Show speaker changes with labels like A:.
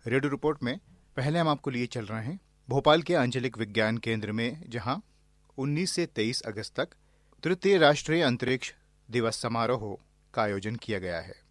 A: Radio report में पहले हम आपको लिए चल रहे हैं भोपाल के आंचलिक विज्ञान केंद्र में, जहां 19 से 23 अगस्त तक तृतीय राष्ट्रीय अंतरिक्ष दिवस समारोह का आयोजन किया गया है।